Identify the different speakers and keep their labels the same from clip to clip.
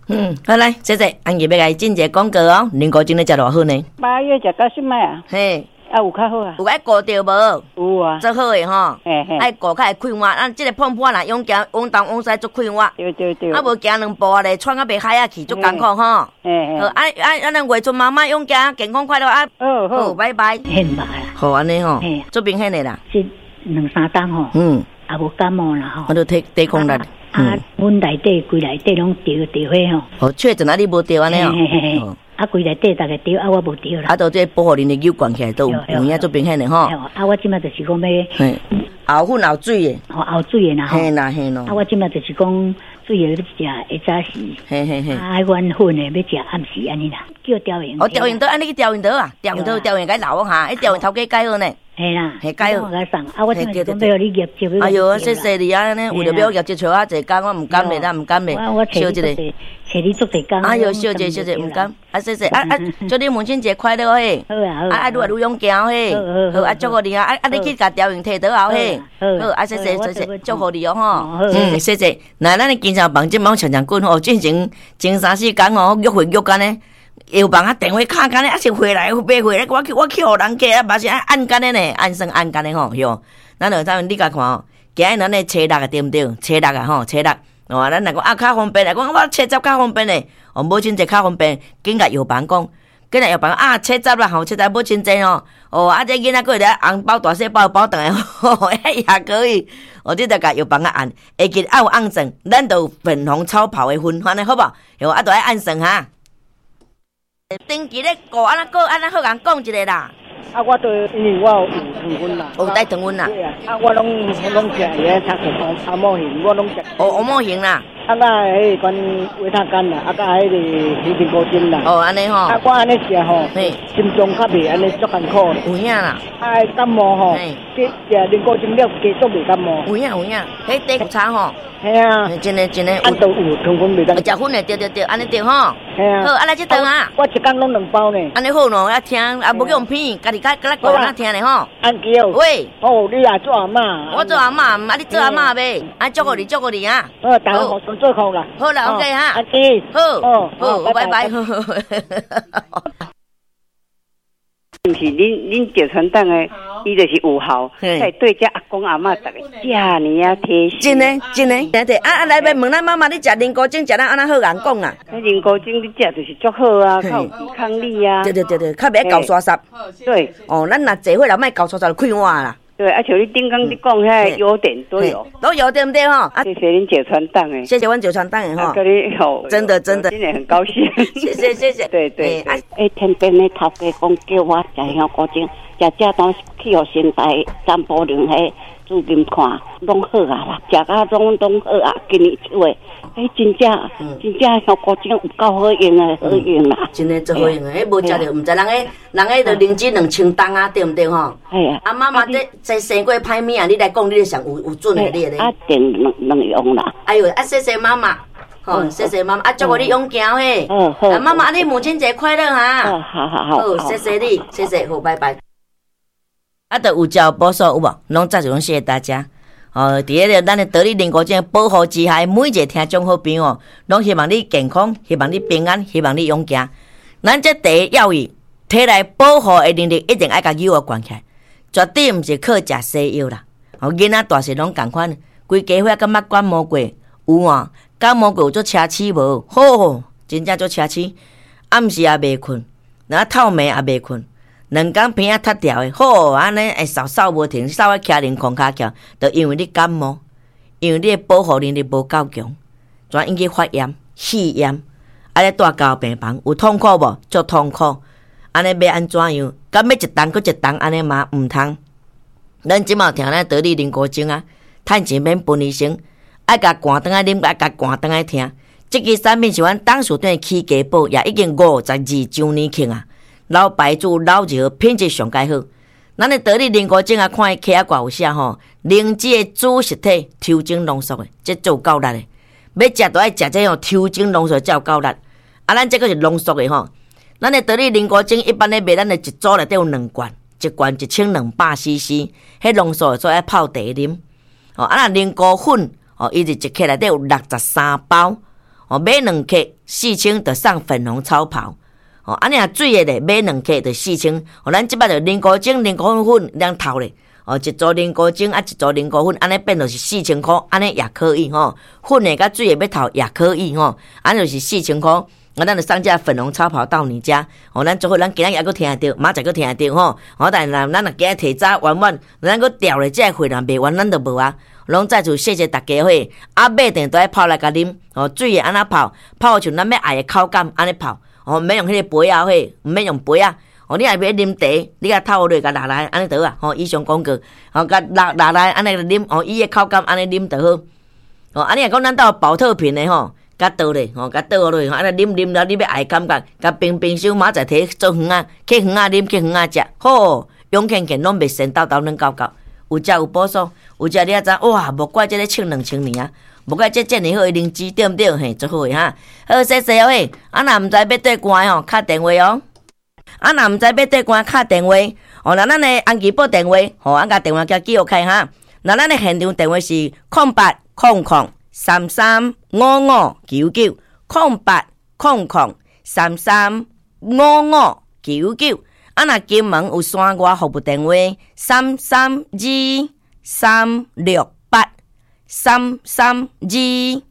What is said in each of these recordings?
Speaker 1: 好来，姐姐，俺日要来进一个广告哦。林国精你食偌好呢
Speaker 2: 8月食到10摆啊？
Speaker 1: 嘿，
Speaker 2: 有较好啊？
Speaker 1: 有爱顾着无？
Speaker 2: 有啊，
Speaker 1: 做好诶吼，爱顾较会快活。咱即个碰破啦，用行往东往西做快活。
Speaker 2: 对。
Speaker 1: 啊，无行两步啊咧，喘啊袂嗨啊去，足艰苦吼。好，咱月春妈妈用行健康快乐啊。好，拜拜。
Speaker 2: 很麻啦。
Speaker 1: 好安尼吼，做明显诶啦。
Speaker 2: 这2-3天吼，也无感冒啦吼。
Speaker 1: 我都抵抗力。
Speaker 2: 阮内底规内底拢调血吼。
Speaker 1: 哦，确诊啊，你无调安尼哦。
Speaker 2: 规内底逐个调，我无调啦。
Speaker 1: 都这保护恁的有关起来都有影做明显的吼。
Speaker 2: 我即摆就是讲要
Speaker 1: 熬粉熬水的，
Speaker 2: 熬水的啦吼。
Speaker 1: 嘿咯。
Speaker 2: 我即摆就是讲水的要食下早时，软粉的要食暗时安尼啦。叫调盐。
Speaker 1: 调盐刀，安尼去调盐刀啊？调盐该留下，调盐头家改好呢。
Speaker 2: 嘿啦，
Speaker 1: 改好。
Speaker 2: 我即摆就讲要你业绩。
Speaker 1: 哎哟，谢谢你啊！为了要业绩找啊，一工我唔甘袂，唔甘袂。小一个，
Speaker 2: 找你做一工。
Speaker 1: 哎哟，小姐，唔甘。谢谢。祝你母亲节快乐嘿！
Speaker 2: 好啊。
Speaker 1: 愈来愈勇敢嘿！好，祝福你啊！你去甲调用摕倒后嘿！好，谢谢，祝福你哦吼！谢谢。那咱的经常房即忙常常滚吼，进前3-4工哦，约会干呢，又帮电话卡干呢，是回来买回来，我去互人家啊，嘛是按干的呢，按算按干的吼，哟。咱就咱你甲看吼，今日咱的初六对不对？初六啊吼，初六。哦，咱来讲较方便来讲，我车閘較方便嘞。母親節較方便，緊甲藥房講，緊甲藥房車閘啦，車閘母親節哦。這囡仔過來紅包大細包包等下，也可以。這就甲藥房按，會記有按算，咱就粉紅超跑的分，安尼好不好？就愛按算哈。登記咧個安那好人講一個啦。
Speaker 2: 我對因為我有糖分啦，
Speaker 1: 帶糖分啦。
Speaker 2: 我攏食嘢，差個阿毛型，我攏食。
Speaker 1: 阿毛型啦。
Speaker 2: 甲迄款維他干啦，甲迄個魚皮果精啦。
Speaker 1: 安尼吼。
Speaker 2: 我安尼食吼，心臟較袂安尼足艱苦。
Speaker 1: 有影啦。
Speaker 2: 感冒吼，食人果精了加足袂感冒。
Speaker 1: 有影，迄地綠茶吼。
Speaker 2: 系啊，
Speaker 1: 真的。
Speaker 2: 都有糖分袂当。
Speaker 1: 食粉的对，安尼对吼。
Speaker 2: 系啊。
Speaker 1: 好，安尼这顿啊。
Speaker 2: 我一工拢2包呢。
Speaker 1: 安尼好喏，要听，无用片，家己甲咱讲咱听咧吼。
Speaker 2: 安叫。
Speaker 1: 喂。
Speaker 2: 你也做阿嬷。
Speaker 1: 我做阿嬷，你做阿嬷呗。祝福你啊。
Speaker 2: 大家互相做好啦。
Speaker 1: 好啦 ，OK 哈。
Speaker 2: 安记。
Speaker 1: 好，拜拜。
Speaker 3: 就是恁赵传党的，伊就是有效，在对这阿公阿嬷逐个遮尼啊贴心。
Speaker 1: 真的，对。来问咱妈妈，你食人果精食咱安那好人讲啊？
Speaker 3: 人果精你食就是足好啊，较有抵抗力啊。
Speaker 1: 对，较袂搞刷刷。
Speaker 3: 对。
Speaker 1: 咱若坐伙人莫搞刷刷就快活啦。
Speaker 3: 对，像你顶刚你讲遐优点都有，
Speaker 1: 都有对不对哈？
Speaker 3: 谢谢恁九川党诶，
Speaker 1: 谢谢阮九川党诶哈，
Speaker 3: 跟你好，
Speaker 1: 真的，
Speaker 3: 今天很高兴，
Speaker 1: 谢谢，
Speaker 3: 对，天边的头家讲叫我食香果精，食当去互身体散步量迄注金看，拢好啊啦，食甲拢好啊，今年出诶，真正香果精有够好用诶，好用啦，
Speaker 1: 真诶最好用诶，无食着毋知人诶着灵芝2000担啊，对毋对吼？
Speaker 2: 系啊，
Speaker 1: 妈妈这生过歹物啊，你来讲，你上有准诶，你咧。
Speaker 2: 定能用啦。
Speaker 1: 哎呦，谢谢妈妈，谢谢妈妈，祝福你勇敢嘿。
Speaker 2: 好。
Speaker 1: 妈妈，你母亲节快乐哈。
Speaker 2: 好，
Speaker 1: 谢谢你，谢谢，好，拜拜。都有照保守有无？拢再次谢谢大家。伫个咱的得力人果精保护之下，每一个听众好朋友，拢希望你健康，希望你平安，希望你勇敢。咱这第一要义，体内保护的能力一定爱甲幼儿关起来，绝对毋是靠食西药啦。囡仔大细拢共款，规家伙感觉感冒过，有啊，感冒过有做车齿无？好，真正做车齿，暗时也袂困，然后透暝也袂困。2工鼻仔塌掉的，好安尼会扫无停，扫啊徛连空骹翘，就因为你感冒，因为你的保护能力无够强，转引起发炎、肺炎，咧住到病房，有痛苦无？足痛苦，安尼要安怎样？敢要一重搁一重安尼嘛毋通。咱即马听咱得力人果精啊，趁钱免分医生，爱甲寒顿来啉，爱甲寒顿来听。即支产品是阮董事长起家宝，也已经52周年庆啊。老牌子老热，品质上介好。咱的得力人果精啊，看伊壳挂有写吼，灵芝的主食体抽精浓缩的，这足够力的。要食都爱食这种抽精浓缩才有够力。咱这个是浓缩的吼。咱的得力人果精一般咧卖，咱的一组内底有2罐，一罐1200cc，迄浓缩的所爱泡茶啉。人果粉伊是一克内底有63包。 买2克4000就送粉红超跑。安尼水的咧买2克就4000，咱即摆就凝固精、凝固粉两头咧。一组凝固精一组凝固粉，安尼变就是4000块，安尼也可以粉的甲水的要头也可以安就是4000块。咱就送这粉红超跑到你家咱做伙咱今仔也搁听着，明仔搁听着但咱若今日提早完完，咱搁调咧这货若卖完，咱就无啊。拢再次谢谢大家伙，买定都爱泡来甲啉水的安那泡像咱要爱的口感安尼泡毋免用迄个杯啊，毋免用杯啊。你若要啉茶，你甲透落甲拿来安尼得啊。以上讲过甲拿来安尼啉伊的口感安尼啉就好安尼若讲咱到保特瓶的甲倒咧甲倒落去安尼啉了你要爱感觉，甲冰箱明仔摕做园啊，去园啊啉，去园啊食，好永健健拢袂先斗软搞搞，有食有补数，有食你也知哇，无怪这个庆2000年啊，无怪这么好的灵芝对毋对？嘿，最好的哈。好，谢谢嘿。若毋知要对关敲电话若毋知要对关敲电话若咱的安吉报电话甲电话叫记录开哈。若咱的现场电话是0800335599 0800335599。若金门有山外服务电话332-368 332-368。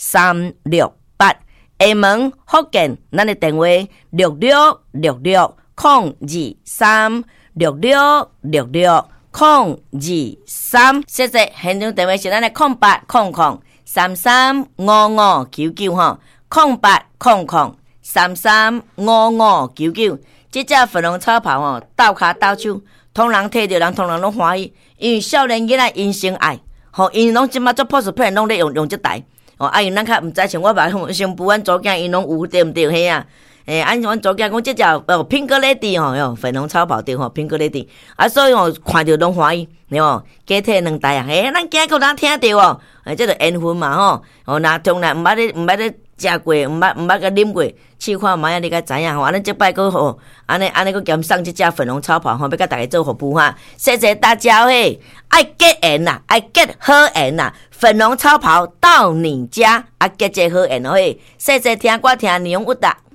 Speaker 1: 厦门福建咱的电话6666-023 6666-023。谢谢，现场电话是咱的08003355990800335599。这只粉红超跑斗骹斗手，通人摕着人，通人拢欢喜，因为少年囡仔因先爱，因拢即马做 postpaid 拢咧用这台，因咱较毋知像我爸上部阮祖囝因拢有对毋对嘿啊？阮祖囝讲这只苹果 lady 粉红超跑对苹果 lady， 所以看着拢欢喜，加摕2台啊，咱今个人听着这就缘分嘛若从来毋捌咧食过，毋捌甲啉过，试看卖你甲知影安尼这摆个安尼个兼送这只粉红超跑要甲大家做服务哈。谢谢大家嘿，爱结缘啦，爱结好缘啦，粉红超跑到你家结这好缘嘿。谢谢听歌听内容有达。